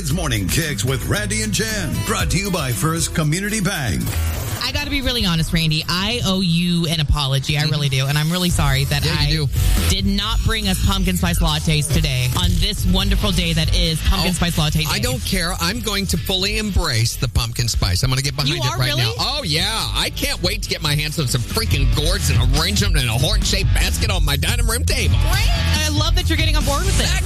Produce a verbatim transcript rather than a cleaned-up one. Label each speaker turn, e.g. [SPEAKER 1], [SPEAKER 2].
[SPEAKER 1] It's Morning Kicks with Randy and Jen. Brought to you by First Community Bank.
[SPEAKER 2] I got to be really honest, Randy. I owe you an apology. I really do. And I'm really sorry that
[SPEAKER 3] yeah,
[SPEAKER 2] I
[SPEAKER 3] do.
[SPEAKER 2] did not bring us pumpkin spice lattes today on this wonderful day that is pumpkin
[SPEAKER 3] oh,
[SPEAKER 2] spice latte day.
[SPEAKER 3] I don't care. I'm going to fully embrace the pumpkin spice. I'm going to get behind
[SPEAKER 2] you
[SPEAKER 3] it
[SPEAKER 2] are,
[SPEAKER 3] right
[SPEAKER 2] really?
[SPEAKER 3] now. Oh, yeah. I can't wait to get my hands on some freaking gourds and arrange them in a heart-shaped basket on my dining room table.
[SPEAKER 2] Right? I love that you're getting on board with it.